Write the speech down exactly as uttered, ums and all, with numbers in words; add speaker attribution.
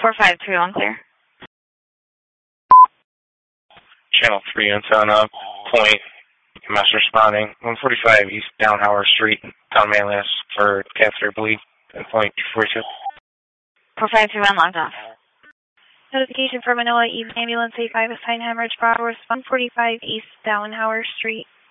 Speaker 1: four five three one clear.
Speaker 2: Channel three on uh, point. Master responding. one forty-five East Down Howard Street, Town Manlius for catheter bleed. And point two forty-two.
Speaker 1: four five three one logged off.
Speaker 3: Notification for Manoa East Ambulance A five assigned hemorrhage for hours one forty-five East Down Howard Street.